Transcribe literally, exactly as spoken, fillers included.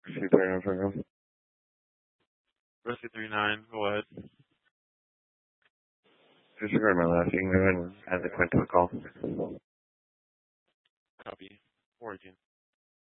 Two three nine, go. Rescue three nine, go ahead. Disregard my last. You can go ahead and add the Quint to the call. Copy. Origin.